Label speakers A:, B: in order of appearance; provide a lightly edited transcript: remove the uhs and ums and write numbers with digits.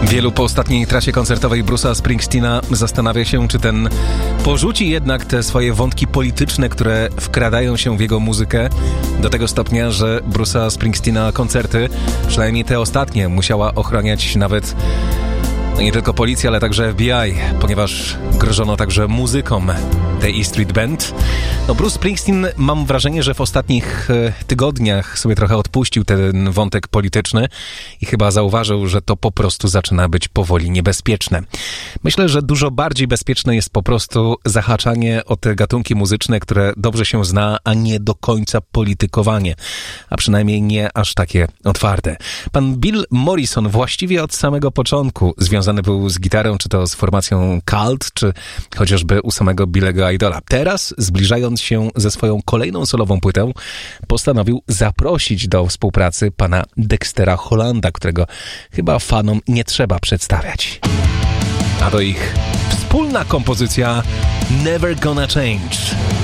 A: Wielu po ostatniej trasie koncertowej Bruce'a Springsteena zastanawia się, czy ten porzuci jednak te swoje wątki polityczne, które wkradają się w jego muzykę do tego stopnia, że Bruce'a Springsteena koncerty, przynajmniej te ostatnie, musiała ochraniać nawet nie tylko policja, ale także FBI, ponieważ grożono także muzykom tej E Street Band. Bruce Springsteen, mam wrażenie, że w ostatnich tygodniach sobie trochę odpuścił ten wątek polityczny i chyba zauważył, że to po prostu zaczyna być powoli niebezpieczne. Myślę, że dużo bardziej bezpieczne jest po prostu zahaczanie o te gatunki muzyczne, które dobrze się zna, a nie do końca politykowanie, a przynajmniej nie aż takie otwarte. Pan Bill Morrison właściwie od samego początku związany był z gitarą, czy to z formacją Cult, czy chociażby u samego Billego Idola. Teraz, zbliżając się ze swoją kolejną solową płytą, postanowił zaprosić do współpracy pana Dextera Hollanda, którego chyba fanom nie trzeba przedstawiać. A to ich wspólna kompozycja Never Gonna Change.